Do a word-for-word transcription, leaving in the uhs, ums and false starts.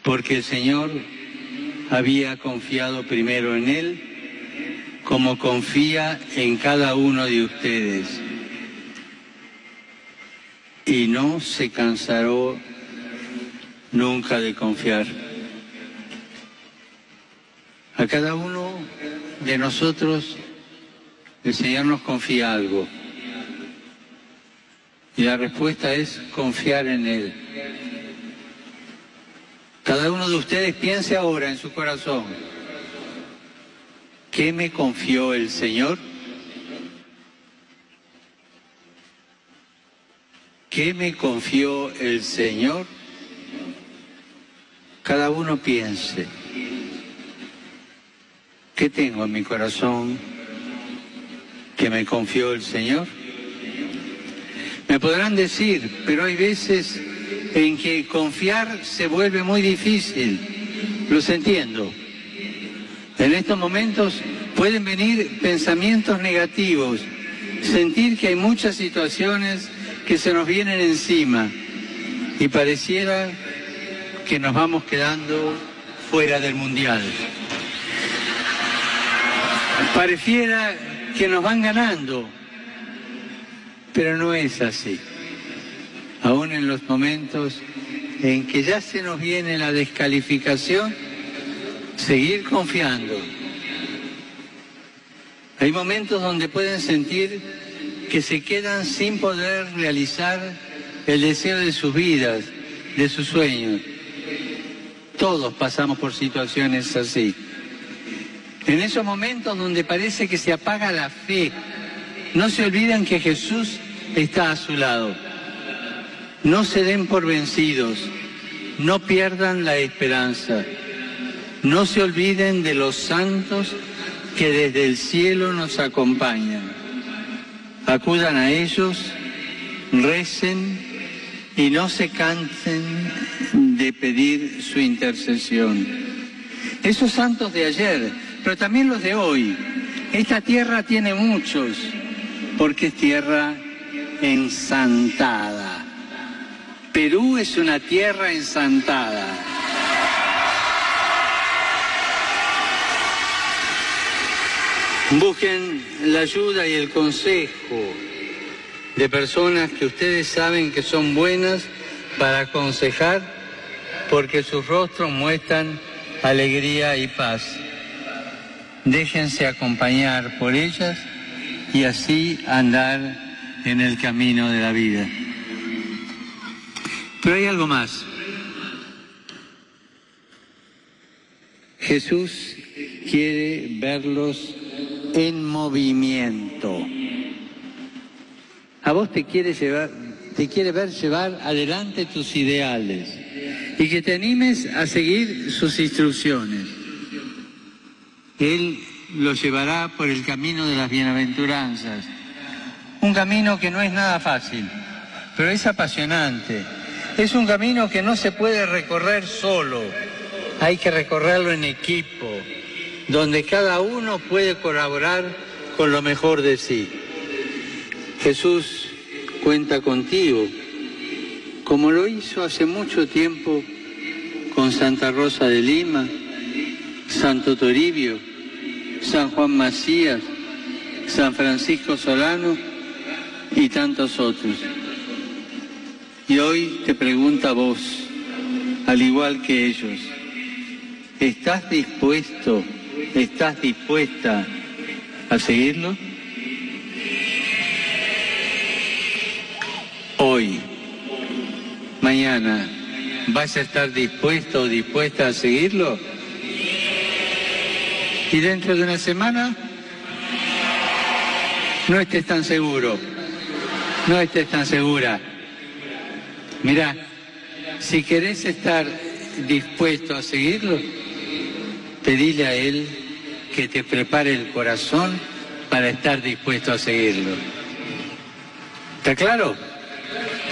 porque el Señor había confiado primero en él, como confía en cada uno de ustedes. Y no se cansará nunca de confiar. A cada uno de nosotros el Señor nos confía algo. Y la respuesta es confiar en Él. Cada uno de ustedes piense ahora en su corazón: ¿qué me confió el Señor? ¿Qué me confió el Señor? Cada uno piense: ¿qué tengo en mi corazón que me confió el Señor? Me podrán decir, pero hay veces en que confiar se vuelve muy difícil. Los entiendo. En estos momentos pueden venir pensamientos negativos, sentir que hay muchas situaciones que se nos vienen encima y pareciera que nos vamos quedando fuera del mundial. Pareciera que nos van ganando, pero no es así. Aún en los momentos en que ya se nos viene la descalificación, seguir confiando. Hay momentos donde pueden sentir que se quedan sin poder realizar el deseo de sus vidas, de sus sueños. Todos pasamos por situaciones así. En esos momentos donde parece que se apaga la fe, no se olviden que Jesús está a su lado. No se den por vencidos, no pierdan la esperanza. No se olviden de los santos que desde el cielo nos acompañan. Acudan a ellos, recen y no se cansen de pedir su intercesión. Esos santos de ayer, pero también los de hoy. Esta tierra tiene muchos, porque es tierra ensantada. Perú es una tierra ensantada. Busquen la ayuda y el consejo de personas que ustedes saben que son buenas para aconsejar, porque sus rostros muestran alegría y paz. Déjense acompañar por ellas y así andar en el camino de la vida. Pero hay algo más. Jesús quiere verlos en movimiento. A vos te quiere llevar, te quiere ver llevar adelante tus ideales y que te animes a seguir sus instrucciones. Él los llevará por el camino de las bienaventuranzas, un camino que no es nada fácil, pero es apasionante. Es un camino que no se puede recorrer solo, hay que recorrerlo en equipo, donde cada uno puede colaborar con lo mejor de sí. Jesús cuenta contigo, como lo hizo hace mucho tiempo con Santa Rosa de Lima, Santo Toribio, San Juan Macías, San Francisco Solano y tantos otros. Y hoy te pregunta a vos, al igual que ellos, ¿estás dispuesto, estás dispuesta a seguirlo? Hoy, mañana, ¿vas a estar dispuesto o dispuesta a seguirlo? ¿Y dentro de una semana? No estés tan seguro, no estés tan segura. Mirá, si querés estar dispuesto a seguirlo, pedile a Él que te prepare el corazón para estar dispuesto a seguirlo. ¿Está claro?